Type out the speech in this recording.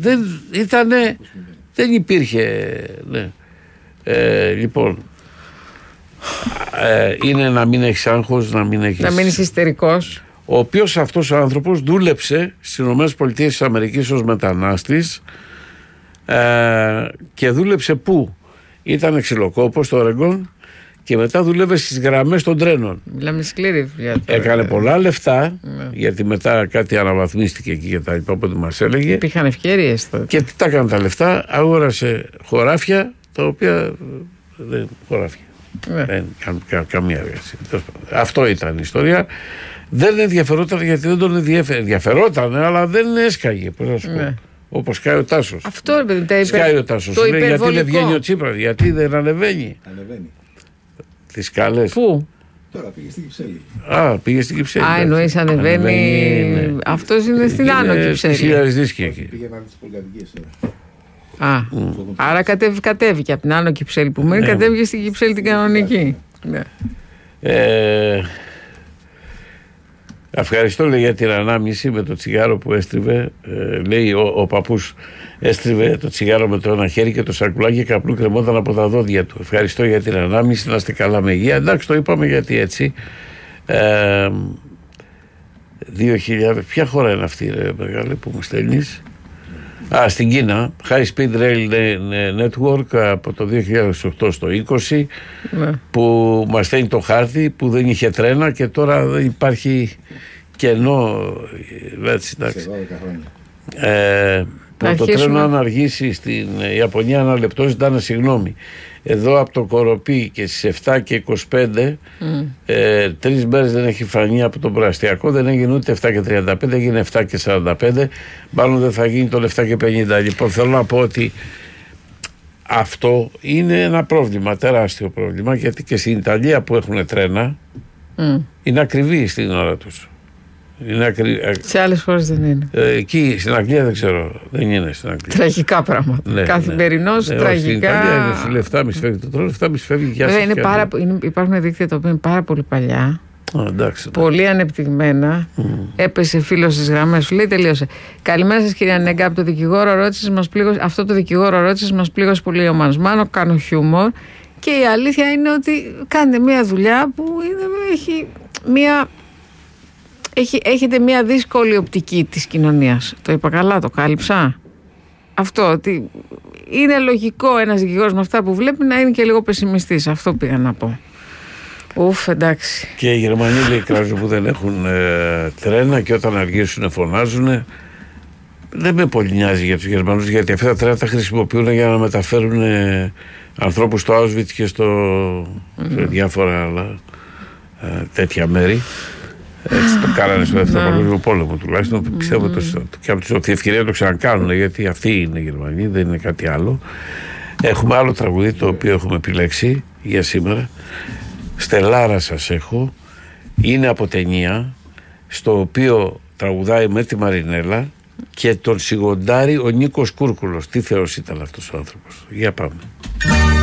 Δεν υπήρχε. Ναι. Λοιπόν, είναι να μην έχεις άγχος, να μην είσαι ιστερικός. Ο οποίος αυτός ο άνθρωπος δούλεψε στις ΗΠΑ ως μετανάστης και δούλεψε πού? Ήταν ξυλοκόπος στο Ορεγκόν και μετά δούλευε στις γραμμές των τρένων. Μιλάμε σκληρή δουλειά. Έκανε πολλά λεφτά, γιατί μετά κάτι αναβαθμίστηκε εκεί και τα λοιπά, οπότε μας έλεγε. Υπήρχαν ευκαιρίες τότε. Και τι τα έκανε τα λεφτά? Αγόρασε χωράφια, τα οποία δεν χωράφια. Δεν κάνουν καμία εργασία. Αυτό ήταν η ιστορία. Δεν ενδιαφερόταν, γιατί δεν τον ενδιαφερόταν, αλλά δεν έσκαγε. Πώς να σου πω. Όπως σκάει ο Τάσος. Αυτό ρε παιδί, σκάει ο Τάσος. Λέει, γιατί δεν βγαίνει ο Τσίπρας, γιατί δεν ανεβαίνει. Τις σκάλες. Πού? Τώρα πήγε στην Κυψέλη. Πήγε στην Κυψέλη. Εννοείς ανεβαίνει. Ναι. Αυτός είναι στην Άνω Κυψέλη. Στις Χιλιαρισδίσκη εκεί. Πήγε να δει τις πολυκατοικίες τώρα. Άρα κατέβηκε από την Άνω Κυψέλη που μένει, κατέβηκε στην Κυψέλη την κανονική. Ναι. Ευχαριστώ, λέει, για την ανάμνηση με το τσιγάρο που έστριβε. Λέει ο παππούς έστριβε το τσιγάρο με το ένα χέρι και το σακουλάκι καπνού κρεμόταν από τα δόντια του. Ευχαριστώ για την ανάμνηση, να είστε καλά με υγεία. Εντάξει, το είπαμε γιατί έτσι. 2000, ποια χώρα είναι αυτή, ρε μεγάλη, που μου στέλνεις? Στην Κίνα, High Speed Rail Network από το 2008 στο 20, που μας στέλνει το χάρτη, που δεν είχε τρένα και τώρα δεν υπάρχει κενό. Έτσι, εντάξει. Που το τρένο αν αργήσει στην Ιαπωνία ένα λεπτό ζητάνε συγγνώμη. Εδώ από το Κοροπή και στις 7 και 25 3 μέρες δεν έχει φανεί από τον προαστιακό, δεν έγινε ούτε 7 και 35, έγινε 7 και 45, μάλλον δεν θα γίνει το 7 και 50. Λοιπόν, θέλω να πω ότι αυτό είναι ένα πρόβλημα, τεράστιο πρόβλημα, γιατί και στην Ιταλία που έχουν τρένα είναι ακριβή στην ώρα τους. Σε άλλες χώρες δεν είναι. Εκεί στην Αγγλία δεν ξέρω. Δεν είναι στην Αγγλία. Τραγικά πράγματα. Ναι, καθημερινώς τραγικά. Στην Ιταλία είναι 7,5 φεύγει το τρένο, 7,5 φεύγει για Βέβαια υπάρχουν δίκτυα τα οποία είναι πάρα πολύ παλιά. Εντάξει. Πολύ ανεπτυγμένα. Έπεσε φίλος στις γραμμές, σου λέει τελείωσε. Καλημέρα σας, κυρία Νέγκα. Από το δικηγόρο ρώτησες μας πλήγωσε. Αυτό το δικηγόρο ρώτησες μας πλήγωσε πολύ ο Μανσμάνο. Κάνω χιούμορ. Και η αλήθεια είναι ότι κάνετε μια δουλειά που έχει μια. Έχετε μια δύσκολη οπτική της κοινωνίας. Το είπα καλά, το κάλυψα? Αυτό, ότι είναι λογικό ένας δικηγόρος με αυτά που βλέπει να είναι και λίγο πεσημιστής. Αυτό πήγα να πω. Εντάξει. Και οι Γερμανοί, λέει, κράζουν που δεν έχουν τρένα και όταν αργήσουν φωνάζουν. Δεν με πολύ νοιάζει για τους Γερμανούς, γιατί αυτά τα τρένα τα χρησιμοποιούν για να μεταφέρουν ανθρώπους στο Auschwitz και σε διάφορα άλλα τέτοια μέρη. Έτσι το κάνανε στο Δεύτερο Παγκόσμιο Πόλεμο, τουλάχιστον πιστεύω και από τη ευκαιρία το ξανακάνουν, γιατί αυτοί είναι οι Γερμανοί, δεν είναι κάτι άλλο. Έχουμε άλλο τραγούδι το οποίο έχουμε επιλέξει για σήμερα. Στελάρα σας έχω. Είναι από ταινία, στο οποίο τραγουδάει με τη Μαρινέλα και τον σιγοντάρει ο Νίκος Κούρκουλος. Τι θεός ήταν αυτός ο άνθρωπος. Για πάμε.